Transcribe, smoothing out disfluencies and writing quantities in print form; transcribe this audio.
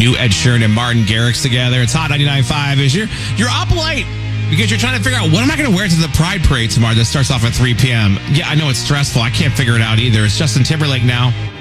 new Ed Sheeran and Martin Garrix together. It's Hot 99.5. You're up late because you're trying to figure out what am I going to wear to the Pride Parade tomorrow that starts off at 3 p.m. Yeah, I know it's stressful. I can't figure it out either. It's Justin Timberlake now.